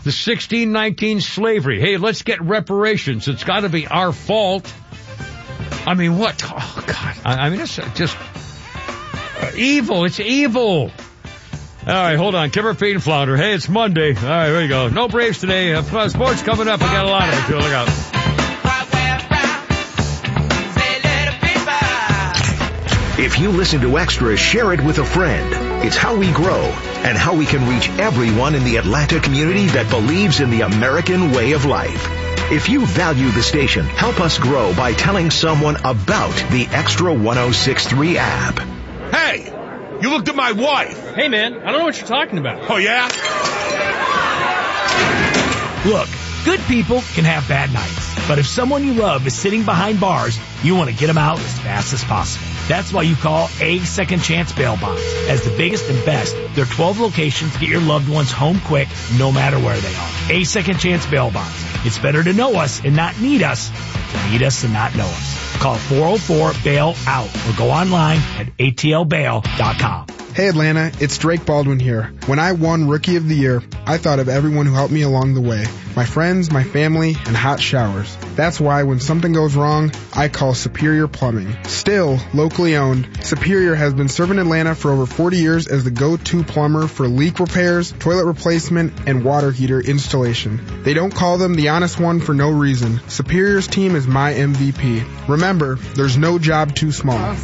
The sixteen nineteen slavery. Hey, let's get reparations. It's got to be our fault. I mean, what? Oh, God. I, I mean, it's just uh, evil. It's evil. All right, hold on. Kimmer, Pete, and Flounder. Hey, it's Monday. All right, here we go. No Braves today. Uh, sports coming up. We got a lot of it, too. Look out. If you listen to Extra, share it with a friend. It's how we grow and how we can reach everyone in the Atlanta community that believes in the American way of life. If you value the station, help us grow by telling someone about the Extra ten sixty-three app. Hey, you looked at my wife. Hey, man, I don't know what you're talking about. Oh, yeah? Look, good people can have bad nights, but if someone you love is sitting behind bars, you want to get them out as fast as possible. That's why you call A Second Chance Bail Bonds. As the biggest and best, there are twelve locations to get your loved ones home quick, no matter where they are. A Second Chance Bail Bonds. It's better to know us and not need us than to need us and not know us. Call four oh four bail out or go online at A T L bail dot com. Hey Atlanta, it's Drake Baldwin here. When I won Rookie of the Year, I thought of everyone who helped me along the way. My friends, my family, and hot showers. That's why when something goes wrong, I call Superior Plumbing. Still locally owned, Superior has been serving Atlanta for over forty years as the go-to plumber for leak repairs, toilet replacement, and water heater installation. They don't call them the honest one for no reason. Superior's team is my M V P. Remember, there's no job too small.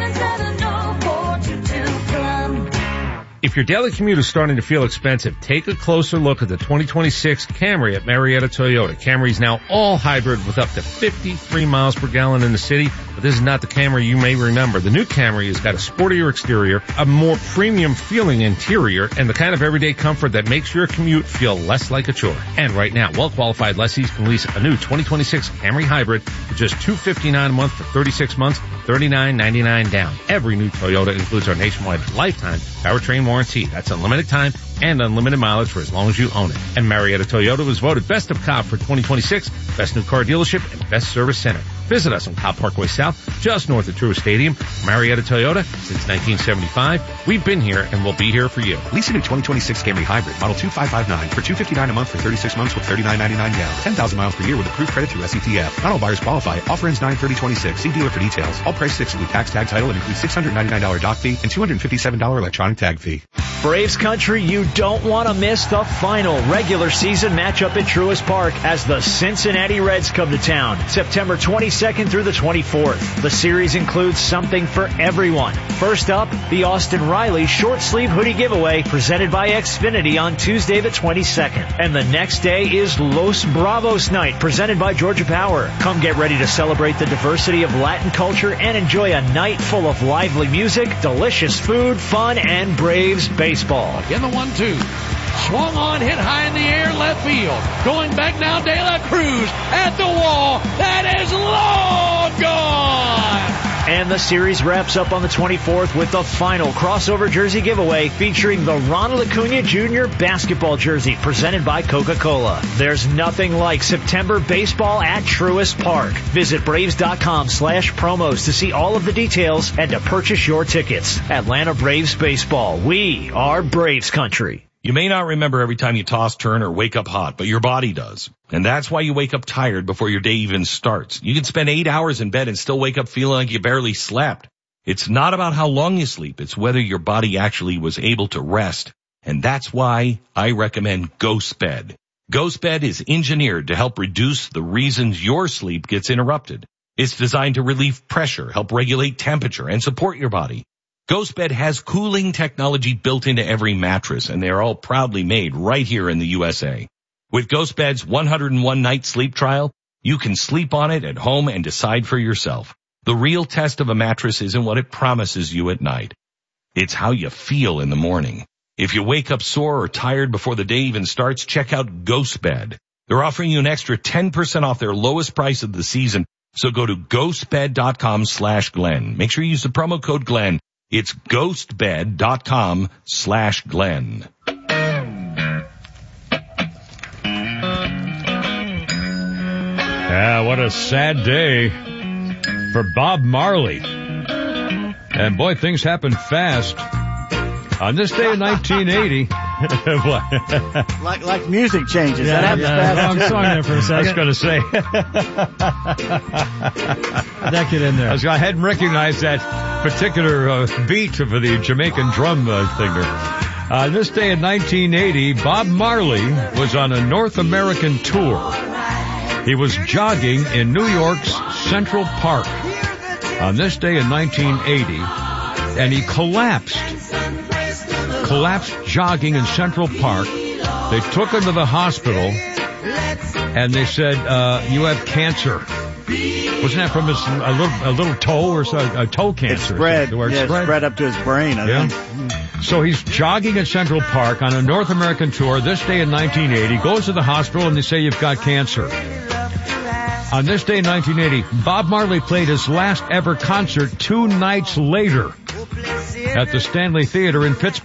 If your daily commute is starting to feel expensive, take a closer look at the twenty twenty-six Camry at Marietta Toyota. Camry is now all hybrid with up to fifty-three miles per gallon in the city, but this is not the Camry you may remember. The new Camry has got a sportier exterior, a more premium feeling interior, and the kind of everyday comfort that makes your commute feel less like a chore. And right now, well-qualified lessees can lease a new twenty twenty-six Camry hybrid for just two hundred fifty-nine dollars a month for thirty-six months, thirty-nine ninety-nine down. Every new Toyota includes our nationwide lifetime powertrain warranty. That's unlimited time and unlimited mileage for as long as you own it. And Marietta Toyota was voted Best of Cobb for twenty twenty-six, Best New Car Dealership, and Best Service Center. Visit us on Cobb Parkway South, just north of Truist Stadium. Marietta Toyota, since nineteen seventy-five. We've been here and we'll be here for you. Lease a new twenty twenty-six Camry Hybrid, model two five five nine, for two hundred fifty-nine dollars a month for thirty-six months with thirty-nine ninety-nine down. ten thousand miles per year with approved credit through S E T F. Not all buyers qualify. Offer ends nine thirty twenty-six. See dealer for details. All prices exclude tax, tag, title, and include six hundred ninety-nine dollars dock fee and two hundred fifty-seven dollars electronic tag fee. Braves country, you don't want to miss the final regular season matchup at Truist Park as the Cincinnati Reds come to town September twenty-second through the twenty-fourth. The series includes something for everyone. First up, the Austin Riley short sleeve hoodie giveaway presented by Xfinity on Tuesday the twenty-second. And the next day is Los Bravos night presented by Georgia Power. Come get ready to celebrate the diversity of Latin culture and enjoy a night full of lively music, delicious food, fun, and Braves baseball. In the one two. Swung on, hit high in the air, left field. Going back now, De La Cruz at the wall. That is long gone. And the series wraps up on the twenty-fourth with the final crossover jersey giveaway featuring the Ronald Acuna Junior basketball jersey presented by Coca-Cola. There's nothing like September baseball at Truist Park. Visit Braves.com slash promos to see all of the details and to purchase your tickets. Atlanta Braves baseball. We are Braves country. You may not remember every time you toss, turn, or wake up hot, but your body does. And that's why you wake up tired before your day even starts. You can spend eight hours in bed and still wake up feeling like you barely slept. It's not about how long you sleep. It's whether your body actually was able to rest. And that's why I recommend GhostBed. GhostBed is engineered to help reduce the reasons your sleep gets interrupted. It's designed to relieve pressure, help regulate temperature, and support your body. GhostBed has cooling technology built into every mattress, and they are all proudly made right here in the U S A. With GhostBed's one hundred one night sleep trial, you can sleep on it at home and decide for yourself. The real test of a mattress isn't what it promises you at night. It's how you feel in the morning. If you wake up sore or tired before the day even starts, check out GhostBed. They're offering you an extra ten percent off their lowest price of the season, so go to ghostbed.com slash Glenn. Make sure you use the promo code Glenn. It's ghostbed.com slash Glenn. Yeah, what a sad day for Bob Marley. And boy, things happen fast. On this day in nineteen eighty, like like music changes. Yeah, that happens yeah, fast. wrong song there for a second. I was going to say. That get in there. I, was, I hadn't recognized that particular uh, beat for the Jamaican drum uh, thing there. Uh, this day in nineteen eighty, Bob Marley was on a North American tour. He was jogging in New York's Central Park on this day in nineteen eighty, and he collapsed. Collapsed jogging in Central Park. They took him to the hospital, and they said, uh, you have cancer. Wasn't that from his, a little, a little toe or so, a toe cancer? It spread. Where it yeah, spread? it spread up to his brain, I Yeah. think. So he's jogging in Central Park on a North American tour this day in nineteen eighty, goes to the hospital and they say you've got cancer. On this day in nineteen eighty, Bob Marley played his last ever concert two nights later at the Stanley Theater in Pittsburgh.